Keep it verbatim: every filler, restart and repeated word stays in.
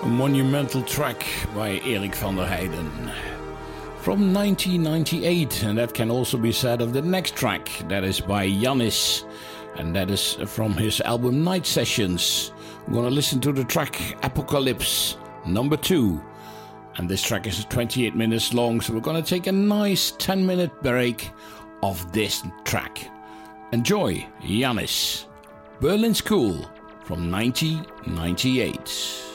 A monumental track by Erik van der Heijden. From nineteen ninety-eight, and that can also be said of the next track. That is by Yannis, and that is from his album Night Sessions. We're going to listen to the track Apocalypse, number two. And this track is twenty-eight minutes long, so we're going to take a nice ten minute break of this track. Enjoy Yannis, Berlin School from nineteen ninety-eight.